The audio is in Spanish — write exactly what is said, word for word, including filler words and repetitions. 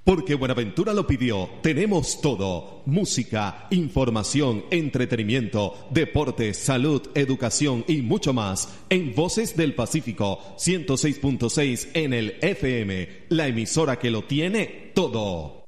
Porque Buenaventura lo pidió, tenemos todo: música, información, entretenimiento, deporte, salud, educación y mucho más en Voces del Pacífico ciento seis punto seis en el F M, la emisora que lo tiene todo.